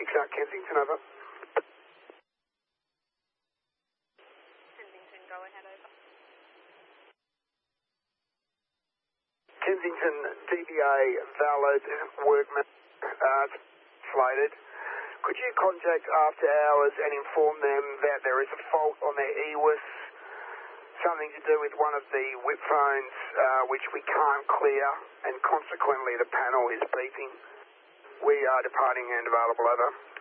Kensington, over. Kensington, go ahead, over. Kensington, DVA, valid, workman, slated. Could you contact after hours and inform them that there is a fault on their EWIS, something to do with one of the whip phones which we can't clear, and consequently the panel is beeping. We are departing and available, over.